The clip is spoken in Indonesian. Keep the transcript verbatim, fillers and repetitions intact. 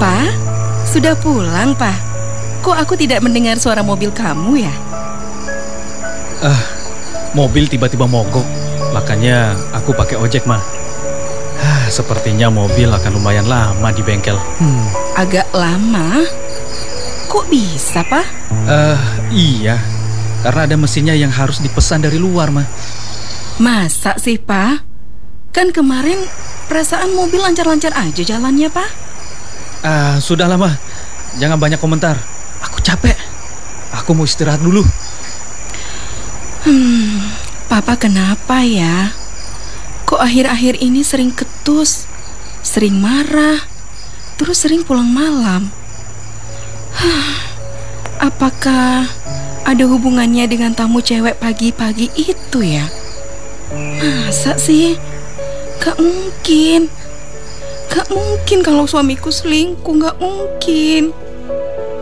Pa, sudah pulang, Pa? Kok aku tidak mendengar suara mobil kamu ya? Ah, mobil tiba-tiba mogok. Makanya aku pakai ojek, Ma. Ah, sepertinya mobil akan lumayan lama di bengkel. Hmm. Agak lama? Kok bisa, Pa? Eh, iya. Karena ada mesinnya yang harus dipesan dari luar, Ma. Masa sih, Pa? Kan kemarin perasaan mobil lancar-lancar aja jalannya, Pa? Ah, sudahlah, Ma. Jangan banyak komentar. Aku capek. Aku mau istirahat dulu. Hmm, Papa kenapa ya? Kok akhir-akhir ini sering ketus, sering marah, terus sering pulang malam? Apakah ada hubungannya dengan tamu cewek pagi-pagi itu ya? Masa sih? Gak mungkin. Gak mungkin kalau suamiku selingkuh, gak mungkin.